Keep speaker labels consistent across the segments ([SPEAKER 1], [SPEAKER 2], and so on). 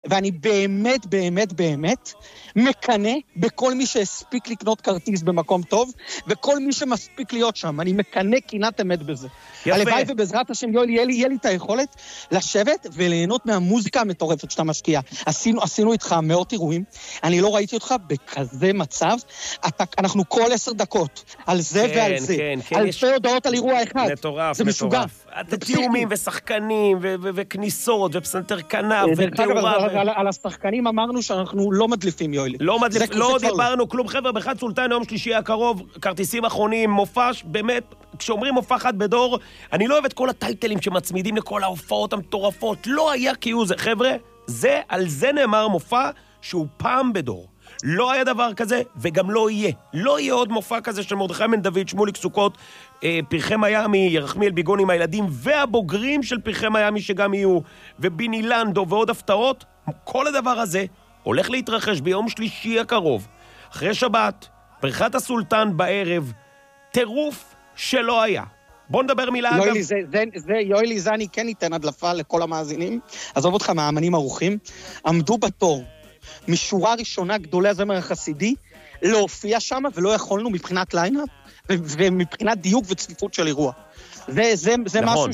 [SPEAKER 1] ואני באמת, באמת, באמת מקנה בכל מי שהספיק לקנות כרטיס במקום טוב, וכל מי שמספיק להיות שם. אני מקנה קינת אמת בזה. הלוואי ובעזרת השם, יואל, יהיה לי את היכולת לשבת וליהנות מהמוזיקה המטורפת שאתה משקיע. עשינו איתך מאות אירועים, אני לא ראיתי אותך בכזה מצב, אנחנו כל 10 דקות, על זה ועל זה. אלפי הודעות על אירוע אחד.
[SPEAKER 2] מטורף,
[SPEAKER 1] זה משוגע.
[SPEAKER 2] תיאומים ושחקנים וכניסות ופסנתר כנף ותאורה.
[SPEAKER 1] על השחקנים אמרנו שאנחנו לא מדליפים, יואלי.
[SPEAKER 2] לא דיברנו כלום, חבר'ה, בחד סולטן יום שלישי הקרוב, כרטיסים אחרונים, מופע, באמת, כשאומרים מופע אחד בדור, אני לא אוהב את כל הטייטלים שמצמידים לכל ההופעות המטורפות, לא היה כאילו זה, חבר'ה, על זה נאמר מופע שהוא פעם בדור. לא היה דבר כזה, וגם לא יהיה. לא יהיה עוד מופע כזה של מרדכי בן דוד, שמוליק סוכות, פרחי מיאמי, ירחמיאל ביגון עם הילדים, והבוגרים של פרחי מיאמי שגם יהיו, וביני לנדו ועוד הפתעות. כל הדבר הזה הולך להתרחש ביום שלישי הקרוב, אחרי שבת, בריכת הסולטן בערב, טירוף שלא היה. בוא נדבר מילה אגב.
[SPEAKER 1] יואלי, זה אני כן ניתן הדלפה לכל המאזינים. עזוב אותך מהאמנים ערוכים. עמדו בתור, משורה ראשונה גדולי הזמר החסידי, להופיע שם, ולא יכולנו מבחינת ליינאפ, ומבחינת דיוק וצפיפות של אירוע. זה משהו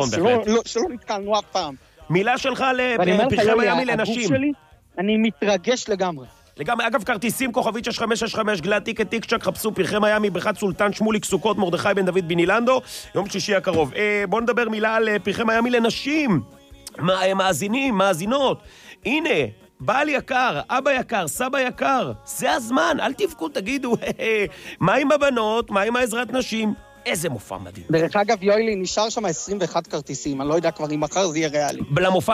[SPEAKER 1] שלא נתקלנו אף פעם.
[SPEAKER 2] מילה שלך לפרחי מיאמי לנשים.
[SPEAKER 1] אני מתרגש לגמרי.
[SPEAKER 2] אגב, כרטיסים, כוכבית 6565, גלד טיקט טיקצ'ק, חפשו פרחי מיאמי, בריכת סולטן, שמוליק סוכות, מרדכי בן דוד, ביני לנדו, יום שישי הקרוב. בואו נדבר מילה על פרחי מיאמי לנשים. מאזינים, מאזינות. הנה, בעל יקר, אבא יקר, סבא יקר, זה הזמן, אל תבכו, תגידו, מה עם הבנות, מה עם העזרת נשים? איזה מופע מדהים.
[SPEAKER 1] דרך אגב, יואלי, נשאר שם 21 כרטיסים, אני לא יודע כבר אם מחר זה יהיה ריאלי.
[SPEAKER 2] למופע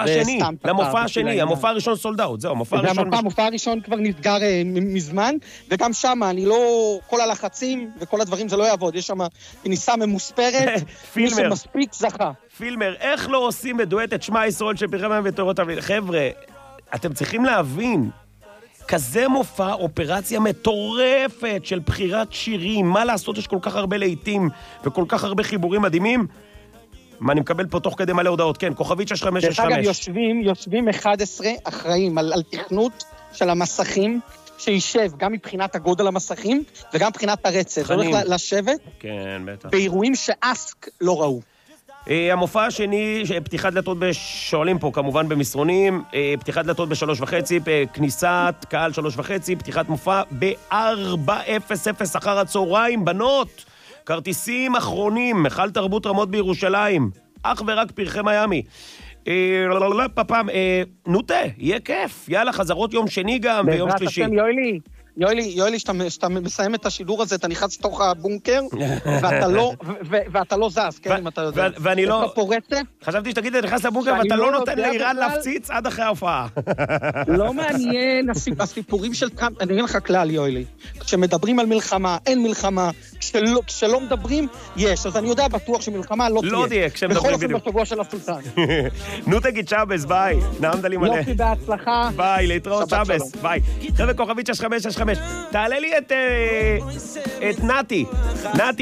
[SPEAKER 2] השני, המופע הראשון סולד אאוט, זהו,
[SPEAKER 1] המופע הראשון כבר נסגר מזמן, וגם שם, אני לא, כל הלחצים וכל הדברים זה לא יעבוד, יש שם כניסה ממוספרת, מי שמספיק זכה.
[SPEAKER 2] פילמר, איך לא עושים בדואט את שמע ישראל של פרחי מיאמי ותורות אביב? חבר'ה, אתם צריכים להבין, כזה מופע, אופרציה מטורפת של בחירת שירים, מה לעשות, יש כל כך הרבה לעיתים וכל כך הרבה חיבורים מדהימים. מה, אני מקבל פה תוך כדי מלא הודעות, כן, כוכבית 6565.
[SPEAKER 1] דרך אגב, יושבים 11 אחראים על תכנות של המסכים, שישב גם מבחינת הגודל המסכים וגם מבחינת הרצף. זה הולך לשבת באירועים שאסק לא ראו.
[SPEAKER 2] המופע השני, פתיחת דלתות שואלים פה, כמובן במסרונים, פתיחת דלתות ב-3:30, כניסת קהל 3:30, פתיחת מופע ב-4:00 אחר הצהריים, בנות, כרטיסים אחרונים, מחל תרבות רמות בירושלים, אך ורק פרחי מיאמי. נוטה, יהיה כיף, יאללה, חזרות יום שני גם, ויום שלישי.
[SPEAKER 1] יואלי, שאתה מסיים את השידור הזה, אתה נכנס לתוך הבונקר, ואתה לא זז, כן, אם אתה יודע.
[SPEAKER 2] ואני לא...
[SPEAKER 1] אתה פה רצף.
[SPEAKER 2] חשבתי שתגיד, אתה נכנס לבונקר, ואתה לא נותן לאיראן להפציץ עד אחרי ההופעה.
[SPEAKER 1] לא מעניין, הסיפורים של טראמפ, אני אגיד לך כלל, יואלי. כשמדברים על מלחמה, אין מלחמה, כשלא מדברים, יש. אז אני יודע בטוח שמלחמה לא תהיה.
[SPEAKER 2] לא תהיה, כשמדברים
[SPEAKER 1] בדיוק. בכל אופן בשבוע של הסולטן.
[SPEAKER 2] נו תגיד שבס, ביי. נעמת לי מלא.
[SPEAKER 1] יופי, בהצלחה.
[SPEAKER 2] ביי, להתראות שבס, ביי. חבר'ה, כוכבית 6565. תעלה לי את נתי.